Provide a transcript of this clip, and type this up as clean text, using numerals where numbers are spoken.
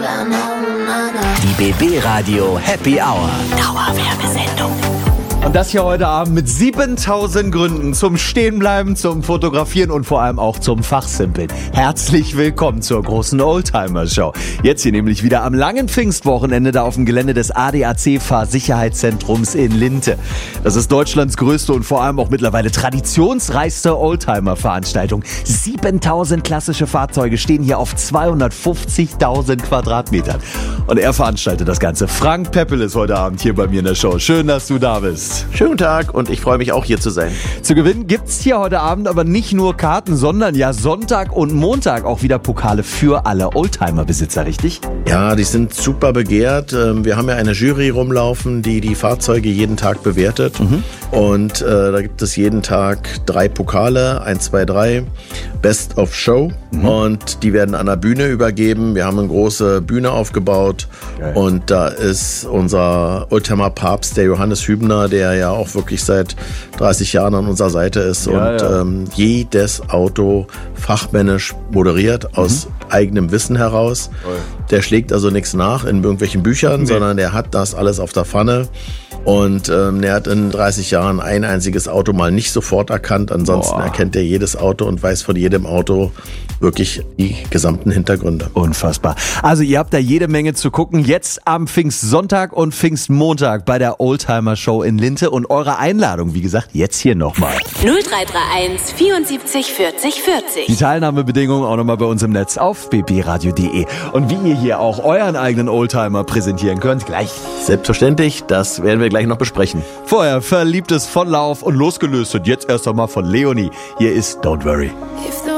Die BB Radio Happy Hour. Dauerwerbesendung. Und das hier heute Abend mit 7000 Gründen zum Stehenbleiben, zum Fotografieren und vor allem auch zum Fachsimpeln. Herzlich willkommen zur großen Oldtimer-Show. Jetzt hier nämlich wieder am langen Pfingstwochenende da auf dem Gelände des ADAC Fahrsicherheitszentrums in Linte. Das ist Deutschlands größte und vor allem auch mittlerweile traditionsreichste Oldtimer-Veranstaltung. 7000 klassische Fahrzeuge stehen hier auf 250.000 Quadratmetern. Und er veranstaltet das Ganze. Frank Peppel ist heute Abend hier bei mir in der Show. Schön, dass du da bist. Schönen guten Tag und ich freue mich auch hier zu sein. Zu gewinnen gibt's hier heute Abend aber nicht nur Karten, sondern ja Sonntag und Montag auch wieder Pokale für alle Oldtimer-Besitzer, richtig? Ja, die sind super begehrt. Wir haben ja eine Jury rumlaufen, die die Fahrzeuge jeden Tag bewertet. Und da gibt es jeden Tag 3 Pokale, 1, 2, 3, Best of Show. Und die werden an der Bühne übergeben. Wir haben eine große Bühne aufgebaut. Geil. Und da ist unser Oldtimer-Papst, der Johannes Hübner, der ja auch wirklich seit 30 Jahren an unserer Seite ist jedes Auto fachmännisch moderiert aus eigenem Wissen heraus. Der schlägt also nichts nach in irgendwelchen Büchern, sondern der hat das alles auf der Pfanne. Und er hat in 30 Jahren ein einziges Auto mal nicht sofort erkannt. Ansonsten erkennt er jedes Auto und weiß von jedem Auto wirklich die gesamten Hintergründe. Unfassbar. Also ihr habt da jede Menge zu gucken. Jetzt am Pfingstsonntag und Pfingstmontag bei der Oldtimer-Show in Linte. Und eure Einladung, wie gesagt, jetzt hier nochmal. 0331 74 40 40. Die Teilnahmebedingungen auch nochmal bei uns im Netz auf bbradio.de. Und wie ihr hier auch euren eigenen Oldtimer präsentieren könnt, gleich. Selbstverständlich, das werden wir gleich noch besprechen. Vorher Verliebtes von Lauf und losgelöst und jetzt erst einmal von Leonie. Hier ist Don't Worry. If the